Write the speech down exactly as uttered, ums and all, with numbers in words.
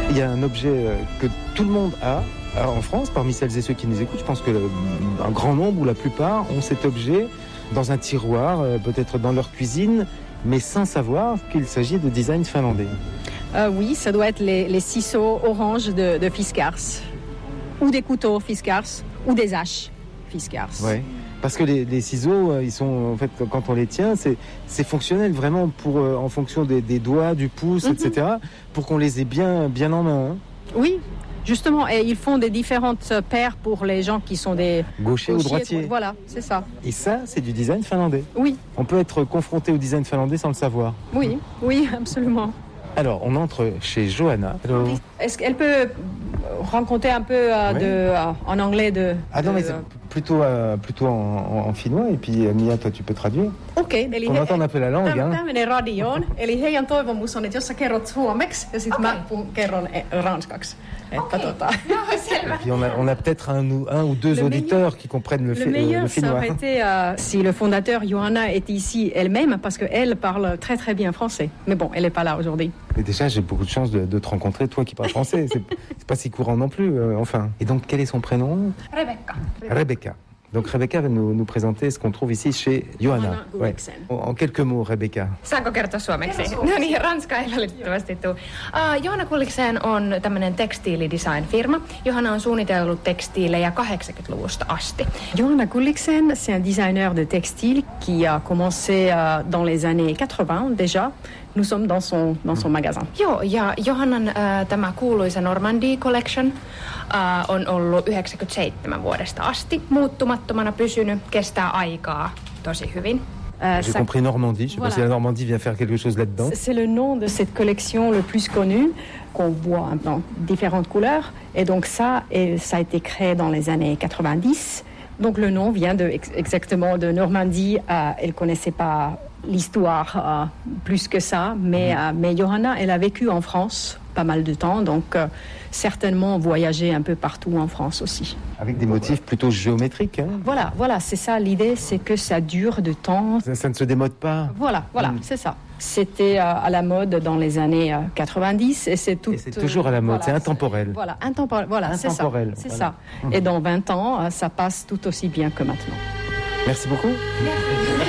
Il y a un objet que tout le monde a en France, parmi celles et ceux qui nous écoutent. Je pense qu'un grand nombre ou la plupart ont cet objet dans un tiroir, peut-être dans leur cuisine, mais sans savoir qu'il s'agit de design finlandais. Euh, oui, ça doit être les, les ciseaux orange de, de Fiskars, ou des couteaux Fiskars, ou des haches Fiskars. Ouais. Parce que les, les ciseaux, ils sont, en fait, quand on les tient, c'est, c'est fonctionnel vraiment pour, euh, en fonction des, des doigts, du pouce, mm-hmm. et cetera, pour qu'on les ait bien, bien en main. Hein. Oui, justement, et ils font des différentes paires pour les gens qui sont des gauchers, gauchers ou droitiers. Voilà, c'est ça. Et ça, c'est du design finlandais. Oui. On peut être confronté au design finlandais sans le savoir. Oui, oui, absolument. Alors, on entre chez Johanna. Hello. Est-ce qu'elle peut raconter un peu euh, oui. de, euh, en anglais de... Ah non, de, mais c'est plutôt, euh, plutôt en, en, en finnois. Et puis, Mia, toi, tu peux traduire. Okei. Okay, on entend un peu la langue. Tämä menee radioon. Eli heidän toivomus on, että jos sä kerrot suomeksi, ja sitten okay. mä kerron ranskaksi. Että okay. tota... Et puis, on a, on a peut-être un ou, un ou deux le auditeurs meilleur, qui comprennent le, le, fi- meilleur, le finnois. Ça aurait été euh, si le fondateur, Johanna, était ici elle-même, parce qu'elle parle très très bien français. Mais bon, elle n'est pas là aujourd'hui. Et déjà, j'ai beaucoup de chance de, de te rencontrer, toi qui parles français. C'est, c'est pas si courant non plus, euh, enfin. Et donc, quel est son prénom ? Rebecca. Rebecca. Donc Rebecca va nous, nous présenter ce qu'on trouve ici chez Johanna. Ouais. En quelques mots, Rebecca. Saanko kertoa suomeksi? No niin, ranska ei valitettavasti tule. Uh, Johanna Gulliksen on tämmöinen tekstiilidesign-firma. Johanna on suunnitellut tekstiilejä kahdeksankymmentäluvusta asti. Johanna Gulliksen, c'est un designer de textile qui a commencé uh, dans les années quatre-vingts déjà. Nous sommes dans son, dans son magasin. Joo, ja Johannan äh, tämä kuuluisa Normandie Collection äh, on ollut yhdeksänkymmentäseitsemän vuodesta asti muuttumattomana pysynyt, kestää aikaa tosi hyvin. Euh, J'ai ça... compris Normandie, je sais voilà. pas si la Normandie vient faire quelque chose là-dedans. C'est le nom de cette collection le plus connue, qu'on voit dans différentes couleurs. Et donc ça, et ça a été créé dans les années quatre-vingt-dix. Donc le nom vient de, exactement de Normandie. Euh, elle ne connaissait pas l'histoire euh, plus que ça, mais, mmh. euh, mais Johanna, elle a vécu en France pas mal de temps, donc euh, certainement voyagé un peu partout en France aussi. Avec des motifs plutôt géométriques. Hein. Voilà, voilà, c'est ça l'idée, c'est que ça dure de temps. Ça, ça ne se démode pas. Voilà, voilà, mmh. c'est ça. C'était euh, à la mode dans les années euh, quatre-vingt-dix et c'est tout. Et c'est toujours à la mode, voilà, c'est intemporel. C'est, voilà, intemporel, voilà, intemporel, c'est ça. C'est voilà. ça. Mmh. Et dans vingt ans, euh, ça passe tout aussi bien que maintenant. Merci beaucoup. Merci.